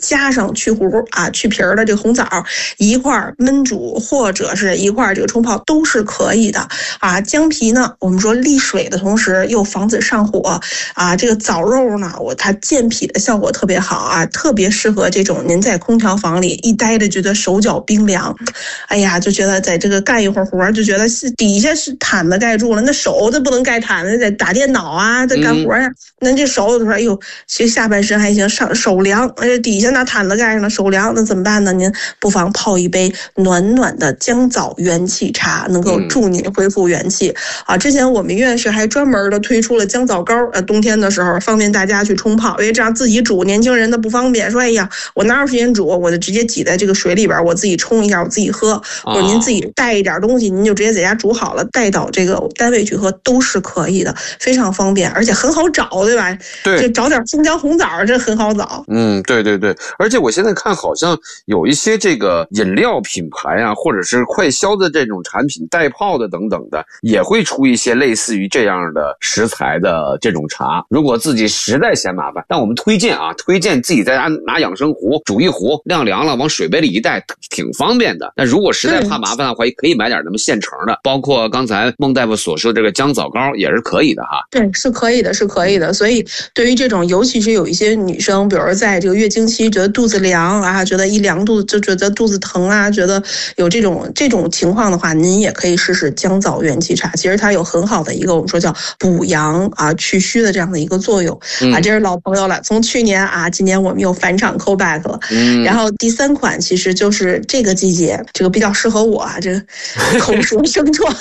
加上去核啊、去皮儿的这个红枣一块焖煮，或者是一块这个冲泡都是可以的啊。姜皮呢，我们说利水的同时又防止上火啊。这个枣肉呢，它健脾的效果特别好啊，特别适合这种您在空调房里一待着觉得手脚冰凉，哎呀，就觉得在这个干一会儿活就觉得是底下是毯子盖住了，那手这不能盖毯子，得打电脑啊，这干活呀，那这手有时候哎呦，其实下半身还行，上手凉，底下拿毯子盖上了，手凉，那怎么办呢？您不妨泡一杯暖暖的姜枣元气茶，能够助您恢复元气啊。之前我们院士还专门的推出了姜枣膏，冬天的时候方便大家去冲泡，因为这样自己煮，年轻人的不方便，说哎呀，我哪有时间煮，我就直接挤在这个水里边，我自己冲一下，我自己喝，或者您自己带一点东西，您就直接在家煮好了，带到这个单位去喝都是可以的，非常方便，而且很好找，对吧？ 对， 就找点生姜红枣，这很好找。 对对对，而且我现在看好像有一些这个饮料品牌啊，或者是快消的这种产品带泡的等等的，也会出一些类似于这样的食材的这种茶。如果自己实在嫌麻烦，但我们推荐自己在家拿养生壶煮一壶，晾凉了往水杯里一带，挺方便的。那如果实在怕麻烦的话，也可以买点咱们现成的，包括刚才孟大夫所说的这个姜枣膏也是可以的哈。 对，是可以的，是可以的。所以对于这种，尤其是有一些女生，比如说在这个月经期觉得肚子凉啊，觉得一凉肚子就觉得肚子疼啊，觉得有这种情况的话，您也可以试试姜枣元气茶。其实它有很好的一个我们说叫补阳啊、去虚的这样的一个作用啊。这是老朋友了，从去年啊，今年我们又返场 call back 了。然后第3款其实就是这个季节，这个比较适合我啊，这个口舌生疮。